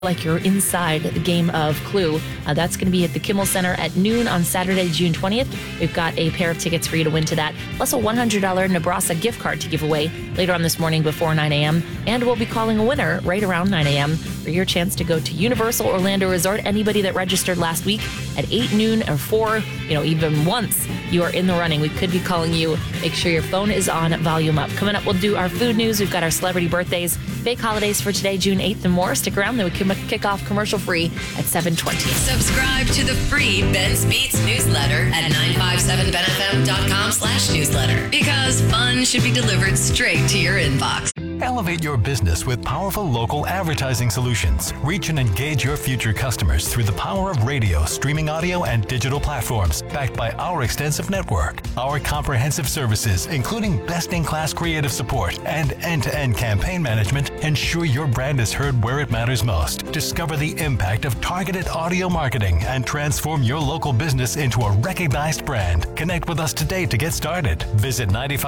like you're inside the game of Clue. That's going to be at the Kimmel Center at noon on Saturday, June 20th. We've got a pair of tickets for you to win to that, plus a $100 Nebraska gift card to give away later on this morning before 9 a.m. And we'll be calling a winner right around 9 a.m. for your chance to go to Universal Orlando Resort. Anybody that registered last week at 8, noon, or 4, even once, you are in the running. We could be calling you. Make sure your phone is on volume up. Coming up, we'll do our food news. We've got our celebrity birthdays, fake holidays for today, June 8th, and more. Stick around. Then we can kick off commercial free at 7:20. Subscribe to the free Ben's Beats newsletter at 957benfm.com/newsletter, because fun should be delivered straight to your inbox. Elevate your business with powerful local advertising solutions. Reach and engage your future customers through the power of radio, streaming audio, and digital platforms, backed by our extensive network. Our comprehensive services, including best-in-class creative support and end-to-end campaign management, ensure your brand is heard where it matters most. Discover the impact of targeted audio marketing and transform your local business into a recognized brand. Connect with us today to get started. Visit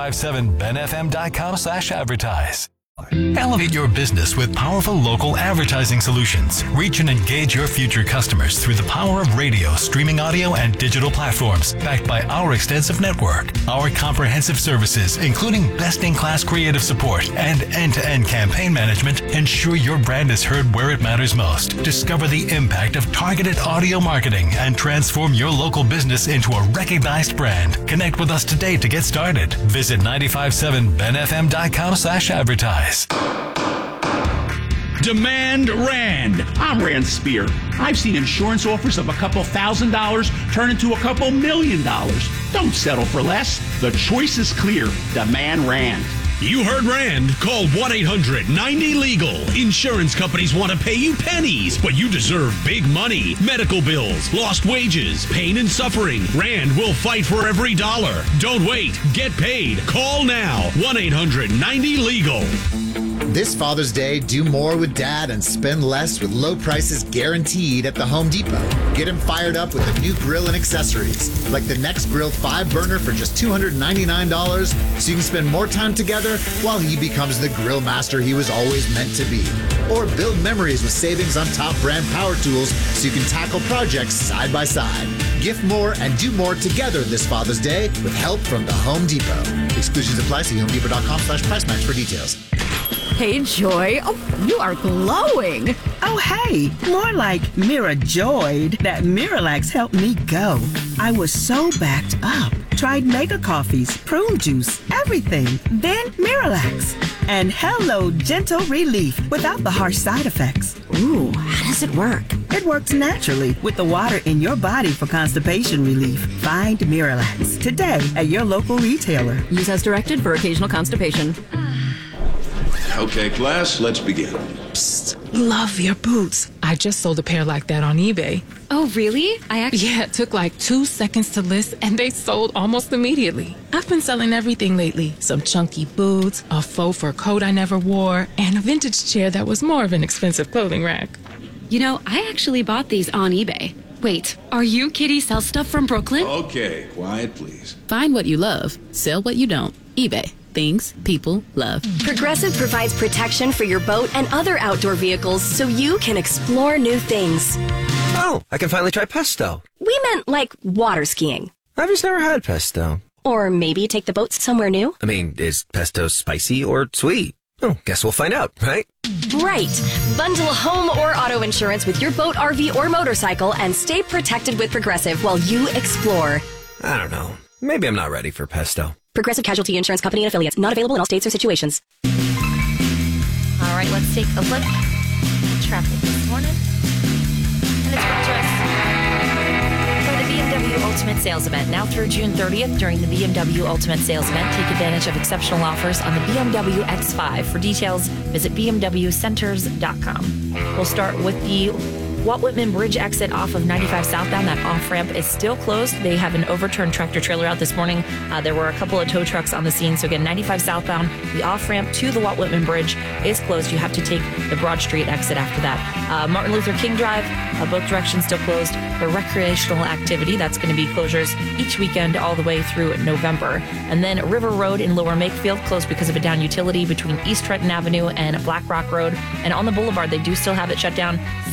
957benfm.com/advertise. Elevate your business with powerful local advertising solutions. Reach and engage your future customers through the power of radio, streaming audio, and digital platforms, backed by our extensive network. Our comprehensive services, including best-in-class creative support and end-to-end campaign management, ensure your brand is heard where it matters most. Discover the impact of targeted audio marketing and transform your local business into a recognized brand. Connect with us today to get started. Visit 957benfm.com/advertise. Demand Rand. I'm Rand Spear. I've seen insurance offers of a couple $1,000 turn into a couple $1 million. Don't settle for less. The choice is clear. Demand Rand. You heard Rand. Call 1-800-90-LEGAL. Insurance companies want to pay you pennies, but you deserve big money. Medical bills, lost wages, pain and suffering. Rand will fight for every dollar. Don't wait. Get paid. Call now. 1-800-90-LEGAL. This Father's Day, do more with Dad and spend less with low prices guaranteed at the Home Depot. Get him fired up with a new grill and accessories, like the Next Grill 5-burner for just $299, so you can spend more time together while he becomes the grill master he was always meant to be. Or build memories with savings on top brand power tools so you can tackle projects side by side. Gift more and do more together this Father's Day with help from the Home Depot. Exclusions apply. See HomeDepot.com/price match for details. Hey, Joy. Oh, you are glowing. Oh, hey. More like Mirajoyed. That Miralax helped me go. I was so backed up. Tried mega coffees, prune juice, everything. Then Miralax. And hello, gentle relief without the harsh side effects. Ooh, how does it work? It works naturally with the water in your body for constipation relief. Find Miralax today at your local retailer. Use as directed for occasional constipation. Okay, class, let's begin. Psst, love your boots. I just sold a pair like that on eBay. Oh, really? Yeah, it took like 2 seconds to list, and they sold almost immediately. I've been selling everything lately. Some chunky boots, a faux fur coat I never wore, and a vintage chair that was more of an expensive clothing rack. You know, I actually bought these on eBay. Wait, are you Kitty Sell Stuff from Brooklyn? Okay, quiet, please. Find what you love, sell what you don't. eBay. Things people love. Progressive provides protection for your boat and other outdoor vehicles so you can explore new things. Oh, I can finally try pesto. We meant like water skiing. I've just never had pesto. Or maybe take the boat somewhere new. I mean, is pesto spicy or sweet? Oh, guess we'll find out, right? Right. Bundle home or auto insurance with your boat, RV, or motorcycle and stay protected with Progressive while you explore. I don't know. Maybe I'm not ready for pesto. Progressive Casualty Insurance Company and affiliates. Not available in all states or situations. All right, let's take a look at traffic this morning. And it's brought to us by the BMW Ultimate Sales Event. Now through June 30th, during the BMW Ultimate Sales Event, take advantage of exceptional offers on the BMW X5. For details, visit bmwcenters.com. We'll start with the Walt Whitman Bridge exit off of 95 southbound, that off-ramp is still closed. They have an overturned tractor-trailer out this morning. There were a couple of tow trucks on the scene. So again, 95 southbound, the off-ramp to the Walt Whitman Bridge is closed. You have to take the Broad Street exit after that. Martin Luther King Drive, both directions still closed for recreational activity. That's going to be closures each weekend all the way through November. And then River Road in Lower Makefield closed because of a down utility between East Trenton Avenue and Black Rock Road. And on the boulevard, they do still have it shut down